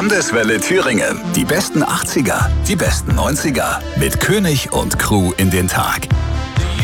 Landeswelle Thüringen. Die besten 80er, die besten 90er. Mit König und Crew in den Tag.